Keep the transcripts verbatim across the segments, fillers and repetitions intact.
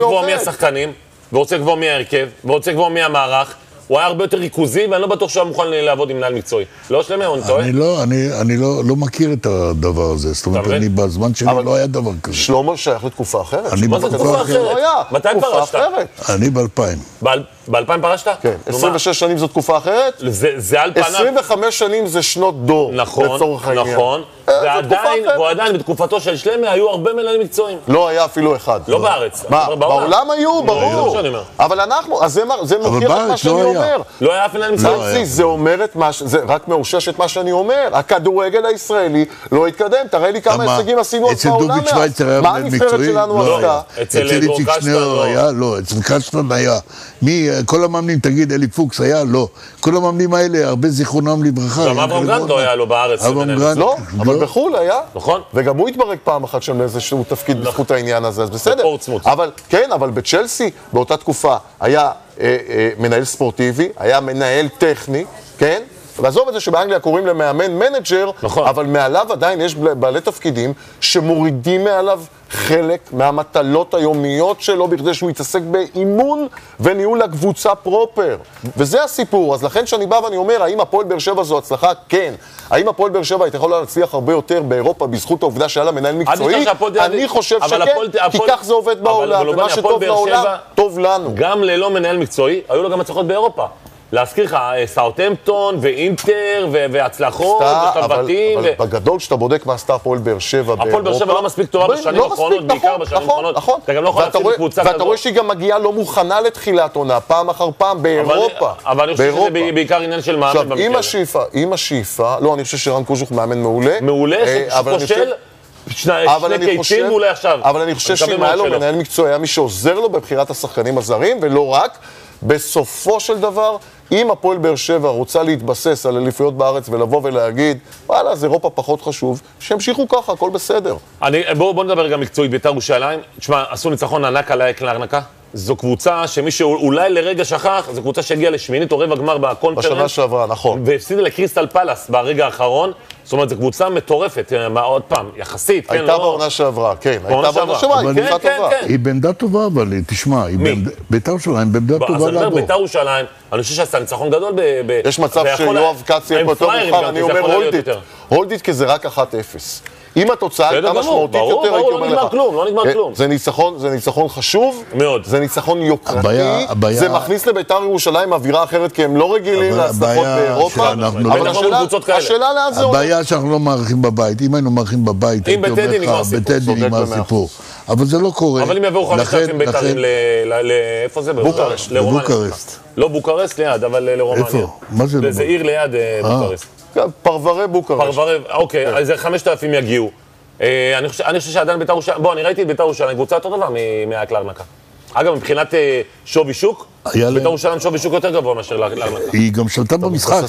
לקבוע מי השחקנים, ורוצה לקבוע מי ההרכב, ורוצה לקבוע מי המערך. הוא היה הרבה יותר ריכוזי, ואני לא בטוח שהוא מוכן לעבוד עם מנהל מקצועי. לא שלמה, אני טועה? אני לא, אני, אני לא, לא מכיר את הדבר הזה. זאת אומרת, אני בזמן שלי לא היה דבר כזה. שלמה שייך לתקופה אחרת. אני בתקופה אחרת. מתי פרשת? אני באלפיים. באלפיים פרשת? כן. עשרים ושש שנים זו תקופה אחרת? זה על פניו. עשרים וחמש שנים זה שנות דור. נכון, נכון. ועדיין, ועדיין, בתקופתו של שלמה היו הרבה מנהלים מקצועיים. לא היה אפילו אחד. לא בארץ. מה? בעולם היו, ברור. אבל אנחנו, אז זה מוכיח את מה שאני אומר. לא היה אף מנהל מקצועי. זה אומר את מה, זה רק מאושש את מה שאני אומר. הכדורגל הישראלי לא התקדם. תראה לי כמה הישגים עשינו עוד בעולם. אצל דוביק שוויצר היה מנהל מקצועי? לא היה. אצל איציק שנר היה? לא. אצל קשטן היה. מי, כל המאמנים, תגיד, אלי פוקס היה? לא. כל המאמנים האלה, הרבה זיכרונם לברכה. גם אברהם גרנט לא היה לו בארץ. לא, אבל בחול היה. נכון. וגם הוא התברק פעם אחת שם לאיזשהו תפקיד בזכות העניין הזה, אז בסדר. אבל, כן, אבל בצ'לסי, באותה תקופה, היה אה, אה, מנהל ספורטיבי, היה מנהל טכני, כן? ועזוב את זה שבאנגליה קוראים למאמן מנג'ר, נכון. אבל מעליו עדיין יש בעלי תפקידים שמורידים מעליו חלק מהמטלות היומיות שלו בכדי שהוא יתעסק באימון וניהול הקבוצה פרופר. וזה הסיפור. אז לכן שאני בא ואני אומר, האם הפועל באר שבע זו הצלחה? כן. האם הפועל באר שבע הייתה יכולה להצליח הרבה יותר באירופה בזכות העובדה שהיה לה מנהל מקצועי? אני חושב שכן, כי כך זה עובד בעולם, ומה שטוב לעולם, טוב לנו. גם ללא מנהל מקצועי, היו לו גם הצלחות באירופה. להזכיר לך, סאות'המפטון ואינטר והצלחות ושלבתים. אבל בגדול שאתה בודק מה עשתה הפועל באר שבע באירופה. הפועל באר שבע לא מספיק טובה בשנים האחרונות, בעיקר בשנים האחרונות. אתה גם לא יכול להפסיד קבוצה כזאת. ואתה רואה שהיא גם מגיעה לא מוכנה לתחילת עונה, פעם אחר פעם באירופה. אבל אני חושב שזה בעיקר עניין של מאמן במקרה. עם השאיפה, עם השאיפה, לא, אני חושב שרן קוז'וך מאמן מעולה. מעולה, שחושל. שני קיצים אולי עכשיו. אבל אני חושב שאם היה לו מנהל מקצועי, היה מי שעוזר לו בבחירת השחקנים הזרים, ולא רק. בסופו של דבר, אם הפועל באר שבע רוצה להתבסס על אליפויות בארץ ולבוא ולהגיד, וואלה, אז אירופה פחות חשוב, שימשיכו ככה, הכל בסדר. בואו בוא נדבר גם מקצועית, בית"ר ירושלים. תשמע, עשו ניצחון ענק על האק לארנקה. זו קבוצה שמי שאולי לרגע שכח, זו קבוצה שהגיעה לשמינית או רבע גמר בקונפרנס. בשנה שעברה, נכון. והפסידה לקריסטל פלאס ברגע האחרון. זאת אומרת, זו קבוצה מטורפת, עוד פעם, יחסית, הייתה בעונה שעברה, כן. הייתה בעונה שעברה, היא קבוצה טובה. היא בעמדה טובה, אבל תשמע, בית"ר ירושלים בעמדה טובה לעבור. אז אני אומר, בית"ר ירושלים, אני חושב שעשה ניצחון גדול ב... יש מצב שיואב כץ יהיה פה יותר מוכר, אני אומר הולדיט. הולדיט כי זה רק אחת אפס. אם התוצאה הייתה משמעותית יותר, הייתי אומר לך. לא נגמר כלום, לא נגמר כלום. זה ניצחון חשוב, מאוד. זה ניצחון יוקרתי, זה מכניס לבית"ר ירושלים אווירה אחרת, כי הם לא רגילים להצלחות באירופה. השאלה לאן זה עולה. הבעיה שאנחנו לא מערכים בבית, אם היינו מערכים בבית, אם בטדי נגמר סיפור. אבל זה לא קורה. אבל אם יבואו חמישה אלפים בית"רים לאיפה זה? בוקרשט. לבוקרשט. לא בוקרשט ליד, אבל לרומניה. איפה? מה זה? זה עיר ליד בוקרשט. פרברי בוקרשט. פרברי, אוקיי, אז חמשת אלפים יגיעו. אני חושב שעדיין בית"ר ירושלים, בוא, אני ראיתי את בית"ר ירושלים, קבוצה יותר טובה מהאק לארנקה. אגב, מבחינת שווי שוק, בית"ר ירושלים שווי שוק יותר גבוה מאשר לארנקה. היא גם שלטה במשחק.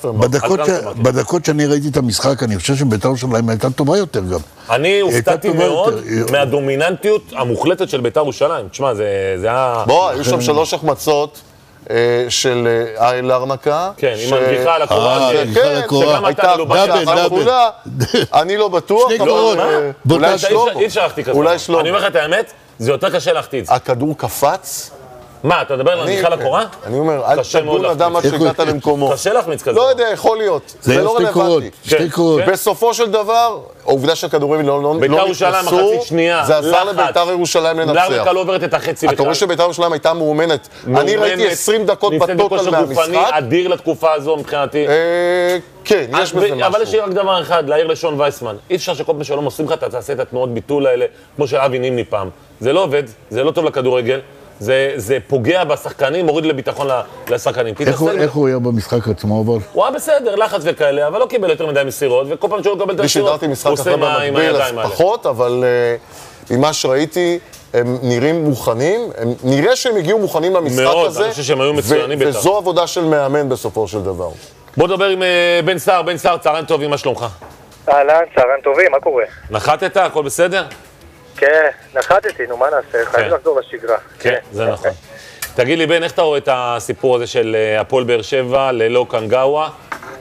בדקות שאני ראיתי את המשחק, אני חושב שבית"ר ירושלים הייתה טובה יותר גם. אני הופתעתי מאוד מהדומיננטיות המוחלטת של בית"ר ירושלים. תשמע, זה היה... בוא, היו שם שלוש החמצות. של אייל ארנקה. כן, עם הנגיחה על הקורה. כן, שגם אתה לא בטוח. אני לא בטוח, אבל אולי שלמה. אי אפשר להחטיא כזה. אולי שלמה. אני אומר לך את האמת, זה יותר קשה להחטיא את זה. הכדור קפץ. מה, אתה מדבר על הנגיחה על הקורה? אני אומר, אל תדון אדם עד שהגעת למקומו. קשה להחמיץ כזה. לא יודע, יכול להיות. זה לא רלוונטי. שתי קורות. בסופו של דבר, העובדה שהכדורים לא נכנסו, זה עזר לבית"ר ירושלים לנצח. לארנקה לא עוברת את החצי בכלל. אתה רואה שבית"ר ירושלים הייתה מאומנת. אני ראיתי עשרים דקות בטוטל מהמשחק. אדיר לתקופה הזו מבחינתי. כן, יש בזה משהו. אבל יש לי רק דבר אחד, להעיר לשון וייסמן. אי אפשר שכל פעם שלא מוסרים לך, אתה תעשה את התנועות ביטול האלה, כמו של אבי נימני פעם. זה לא עובד, זה לא טוב לכדורגל. זה, זה פוגע בשחקנים, מוריד לביטחון לשחקנים. איך, איך הוא היה במשחק עצמו, אבל? הוא היה בסדר, לחץ וכאלה, אבל לא קיבל יותר מדי מסירות, וכל פעם שהוא לא קיבל את המסירות, הוא עושה עם הידיים האלה. פחות, אבל uh, ממה שראיתי, הם נראים מוכנים, הם, נראה שהם הגיעו מוכנים למשחק מאוד, הזה. מאוד, אני חושב שהם היו מצוינים בית"ר. וזו עבודה של מאמן בסופו של דבר. בוא נדבר עם uh, בן סער, בן סער, צהריים טובים, מה שלומך? אהלן, צהריים טובים, מה קורה? נחתת? הכל בסדר? כן, נחתתי, נו, מה נעשה? חייבים לחזור לשגרה. כן, זה נכון. תגיד לי, בן, איך אתה רואה את הסיפור הזה של הפועל באר שבע ללא קנגאווה?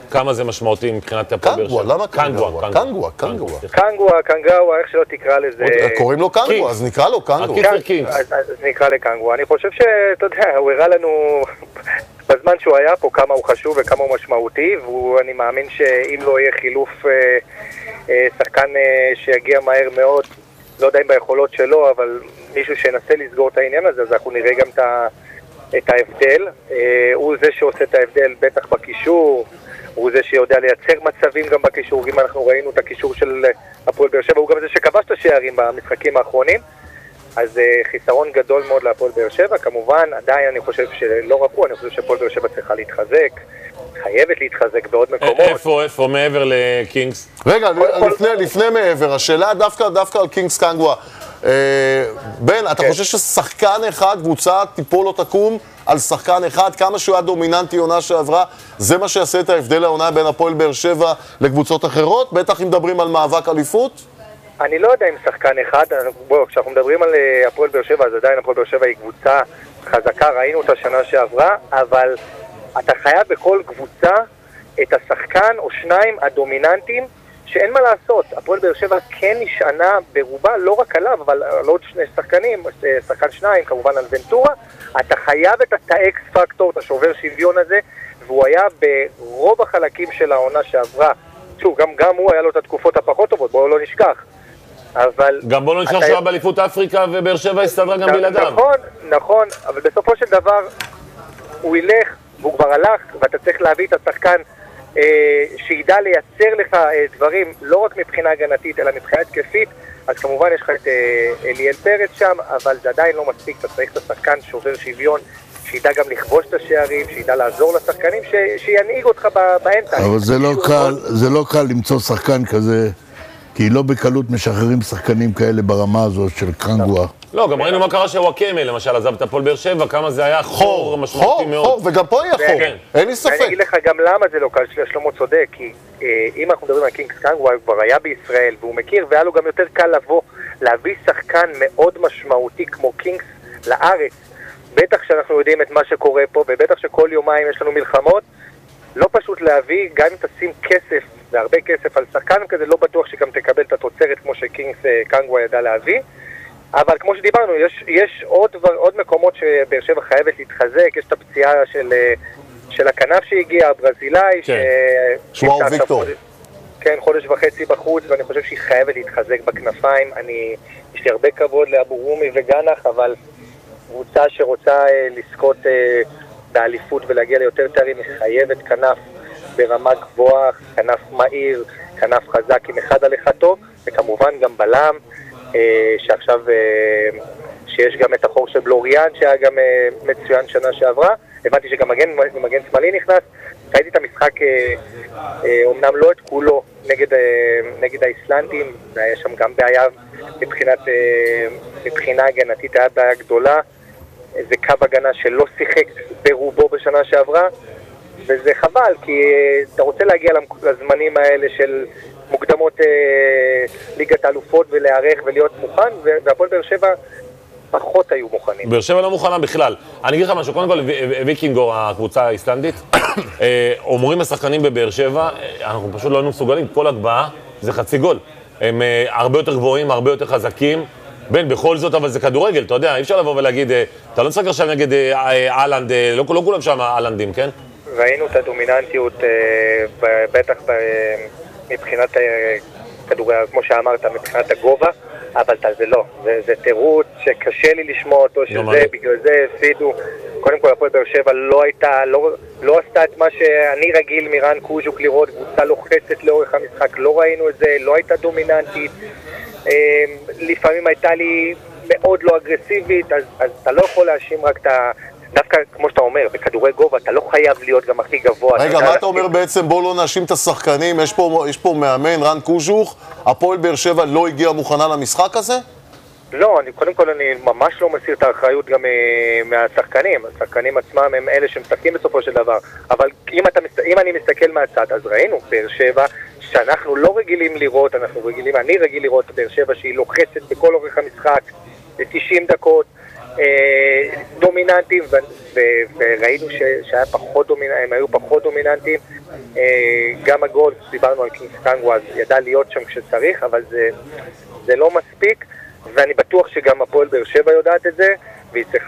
כמה זה משמעותי מבחינת הפועל באר שבע? קנגווה, למה קנגווה? קנגווה, קנגווה. קנגווה, קנגווה, איך שלא תקרא לזה... קוראים לו קנגווה, אז נקרא לו קנגווה. הקיצר קינגס. אז נקרא לקנגווה. אני חושב שאתה יודע, הוא הראה לנו בזמן שהוא היה פה כמה הוא חשוב וכמה הוא משמעותי, ואני מאמין שאם לא יהיה חילוף שחקן שיגיע מהר מאוד, לא יודע אם ביכולות שלו, אבל מישהו שינסה לסגור את העניין הזה, אז אנחנו נראה גם את ה... את ההבדל, הוא זה שעושה את ההבדל בטח בקישור, הוא זה שיודע לייצר מצבים גם בקישור, אם אנחנו ראינו את הקישור של הפועל באר שבע, הוא גם זה שכבש את השערים במשחקים האחרונים, אז חיסרון גדול מאוד להפועל באר שבע, כמובן עדיין אני חושב שלא רק הוא, אני חושב שהפועל באר שבע צריכה להתחזק, חייבת להתחזק בעוד מקומות. איפה, איפה, מעבר לקינגס? רגע, לפני מעבר, השאלה דווקא על קינגס קנגווה. בן, אתה חושב ששחקן אחד, קבוצה טיפול או תקום על שחקן אחד, כמה שהוא היה דומיננטי עונה שעברה, זה מה שיעשה את ההבדל העונה בין הפועל באר שבע לקבוצות אחרות? בטח אם מדברים על מאבק אליפות? אני לא יודע אם שחקן אחד, בואו, כשאנחנו מדברים על הפועל באר שבע, אז עדיין הפועל באר שבע היא קבוצה חזקה, ראינו אותה שנה שעברה, אבל אתה חייב בכל קבוצה את השחקן או שניים הדומיננטיים שאין מה לעשות. הפועל באר שבע כן נשענה ברובה, לא רק עליו, אבל על עוד שני שחקנים, שחקן שניים, כמובן על ונטורה, אתה חייב את האקס פקטור, את השובר שוויון הזה, והוא היה ברוב החלקים של העונה שעברה. שוב, גם, גם הוא היה לו את התקופות הפחות טובות, בואו לא נשכח. אבל... גם בואו לא נשכח שהוא היה באליפות אפריקה ובאר שבע הסתדרה גם בלעדיו. נכון, נכון, אבל בסופו של דבר הוא ילך, והוא כבר הלך, ואתה צריך להביא את השחקן אה, שידע לייצר לך אה, דברים, לא רק מבחינה הגנתית, אלא מבחינה התקפית, אז כמובן יש לך את אה, אליאל פרץ שם, אבל זה עדיין לא מספיק, אתה צריך את השחקן שובר שוויון, שידע גם לכבוש את השערים, שידע לעזור לשחקנים, ש... שינהיג אותך באמצע. אבל זה לא קל, זה לא קל למצוא שחקן כזה, כי לא בקלות משחררים שחקנים כאלה ברמה הזאת של קנגווה. לא, גם ראינו מה קרה שוואקמה, למשל, עזב את הפועל באר שבע, כמה זה היה חור משמעותי מאוד. חור, וגם פה יהיה חור, אין לי ספק. ואני אגיד לך גם למה זה לא קל, שלמה צודק, כי אם אנחנו מדברים על קינגס קנגווה, הוא כבר היה בישראל, והוא מכיר, והיה לו גם יותר קל לבוא, להביא שחקן מאוד משמעותי כמו קינגס לארץ. בטח שאנחנו יודעים את מה שקורה פה, ובטח שכל יומיים יש לנו מלחמות, לא פשוט להביא, גם אם תשים כסף, והרבה כסף על שחקן כזה, לא בטוח שגם תקבל את התוצרת כמו שקינגס קנגווה ידע להביא. אבל כמו שדיברנו, יש, יש עוד, עוד מקומות שבאר שבע חייבת להתחזק, יש את הפציעה של, של הכנף שהגיע, הברזילאי, כן. ש... שוואו ויקטור. חודש, כן, חודש וחצי בחוץ, ואני חושב שהיא חייבת להתחזק בכנפיים. אני, יש לי הרבה כבוד לאבו רומי וגנח, אבל קבוצה שרוצה אה, לזכות אה, באליפות ולהגיע ליותר תארים, היא חייבת כנף ברמה גבוהה, כנף מהיר, כנף חזק עם אחד על אחד טוב, וכמובן גם בלם, אה, שעכשיו אה, שיש גם את החור של בלוריאן, שהיה גם אה, מצוין שנה שעברה. הבנתי שגם מגן, מגן שמאלי נכנס. ראיתי את המשחק, אה, אה, אומנם לא את כולו, נגד, אה, נגד האיסלנדים, והיה שם גם בעיה מבחינת, אה, מבחינה הגנתית, היה בעיה גדולה. זה קו הגנה שלא שיחק ברובו בשנה שעברה, וזה חבל, כי אתה רוצה להגיע לזמנים האלה של מוקדמות אה, ליגת האלופות ולהיערך ולהיות מוכן, והפועל באר שבע פחות היו מוכנים. באר שבע לא מוכנה בכלל. אני אגיד לך משהו, קודם כל, ויקינגו, הקבוצה האיסלנדית, אומרים השחקנים בבאר שבע, אנחנו פשוט לא היינו מסוגלים, כל הגבהה זה חצי גול. הם הרבה יותר גבוהים, הרבה יותר חזקים, בין, בכל זאת, אבל זה כדורגל, אתה יודע, אי אפשר לבוא ולהגיד, אתה לא נשחק עכשיו נגד אהלנד, לא כולם שם אהלנדים, כן? ראינו את הדומיננטיות, בטח מבחינת כדורגל, כמו שאמרת, מבחינת הגובה, אבל זה לא, זה, זה תירוץ שקשה לי לשמוע אותו, שזה, בגלל זה הפסידו. קודם כל, הפועל באר שבע לא הייתה, לא, לא עשתה את מה שאני רגיל מרן קוז'וק לראות, קבוצה לוחצת לאורך המשחק, לא ראינו את זה, לא הייתה דומיננטית, לפעמים הייתה לי מאוד לא אגרסיבית, אז, אז אתה לא יכול להאשים רק את ה... דווקא, כמו שאתה אומר, בכדורי גובה, אתה לא חייב להיות גם הכי גבוה. רגע, מה אתה אומר בעצם? בואו לא נאשים את השחקנים, יש פה, יש פה מאמן, רן קוז'וך, הפועל באר שבע לא הגיעה מוכנה למשחק הזה? לא, אני, קודם כל אני ממש לא מסיר את האחריות גם מהשחקנים. השחקנים עצמם הם אלה שמשחקים בסופו של דבר. אבל אם, אתה, אם אני מסתכל מהצד, אז ראינו באר שבע, שאנחנו לא רגילים לראות, אנחנו רגילים, אני רגיל לראות באר שבע שהיא לוחצת בכל אורך המשחק, ל-תשעים דקות, דומיננטיים, וראינו שהם היו פחות דומיננטיים. גם הגול, דיברנו על קינסטנגו, אז ידע להיות שם כשצריך, אבל זה לא מספיק, ואני בטוח שגם הפועל באר שבע יודעת את זה, והיא צריכה